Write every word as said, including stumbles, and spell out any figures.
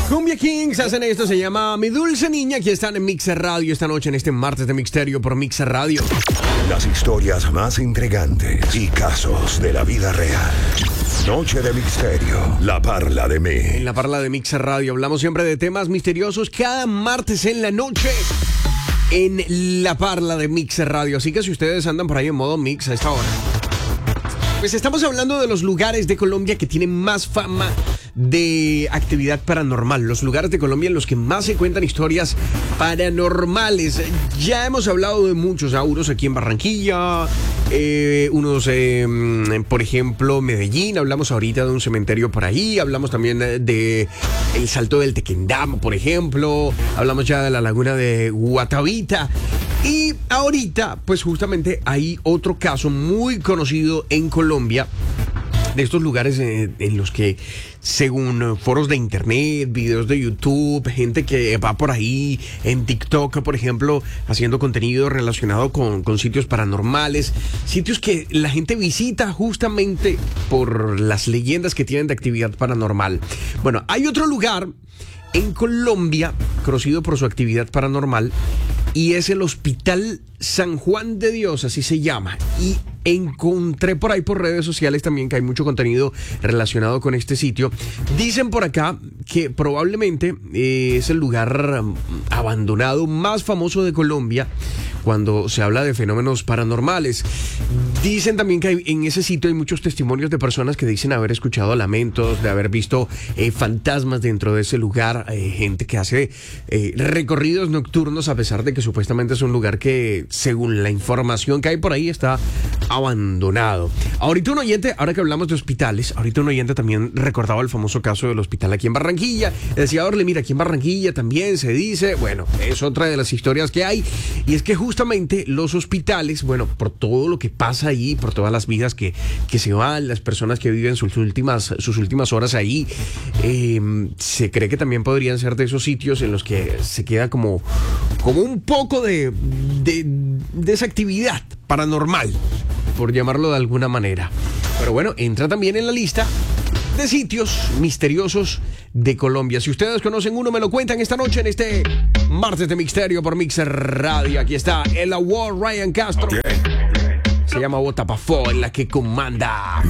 Cumbia Kings hacen esto, se llama Mi Dulce Niña. Aquí están en Mixer Radio esta noche, en este martes de Mixterio por Mixer Radio. Las historias más intrigantes y casos de la vida real. Noche de Mixterio, la parla de mí. En la parla de Mixer Radio hablamos siempre de temas misteriosos cada martes en la noche en la parla de Mixer Radio. Así que si ustedes andan por ahí en modo mix a esta hora, pues estamos hablando de los lugares de Colombia que tienen más fama de actividad paranormal, los lugares de Colombia en los que más se cuentan historias paranormales. Ya hemos hablado de muchos, ¿eh? Unos aquí en Barranquilla, eh, unos, eh, por ejemplo, Medellín. Hablamos ahorita de un cementerio por ahí, hablamos también de el Salto del Tequendama, por ejemplo, hablamos ya de la laguna de Guatavita. Y ahorita, pues justamente hay otro caso muy conocido en Colombia, de estos lugares en, en los que, según foros de internet, videos de YouTube, gente que va por ahí en TikTok, por ejemplo, haciendo contenido relacionado con, con sitios paranormales, sitios que la gente visita justamente por las leyendas que tienen de actividad paranormal. Bueno, hay otro lugar en Colombia conocido por su actividad paranormal, y es el Hospital San Juan de Dios, así se llama. Y encontré por ahí por redes sociales también que hay mucho contenido relacionado con este sitio. Dicen por acá que probablemente eh, es el lugar abandonado más famoso de Colombia cuando se habla de fenómenos paranormales. Dicen también que hay, en ese sitio hay muchos testimonios de personas que dicen haber escuchado lamentos, de haber visto eh, fantasmas dentro de ese lugar, eh, gente que hace eh, recorridos nocturnos a pesar de que supuestamente es un lugar que, según la información que hay por ahí, está abandonado. Ahorita un oyente, ahora que hablamos de hospitales, ahorita un oyente también recordaba el famoso caso del hospital aquí en Barranquilla. Decía, Orle, mira, aquí en Barranquilla también se dice, bueno, es otra de las historias que hay, y es que justamente los hospitales, bueno, por todo lo que pasa ahí, por todas las vidas que, que se van, las personas que viven sus últimas, sus últimas horas ahí, eh, se cree que también podrían ser de esos sitios en los que se queda como, como un poco de, de, de esa actividad paranormal, por llamarlo de alguna manera. Pero bueno, entra también en la lista de sitios misteriosos de Colombia. Si ustedes conocen uno, me lo cuentan esta noche en este martes de Mixterio por Mixer Radio. Aquí está el Award Ryan Castro. Okay. Se llama Bota Pa' Fo, en la que comanda.